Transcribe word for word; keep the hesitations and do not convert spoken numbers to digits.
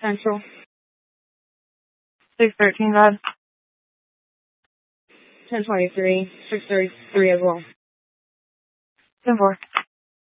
Central. six thirteen, bud. ten twenty-three. six thirty-three as well. ten four.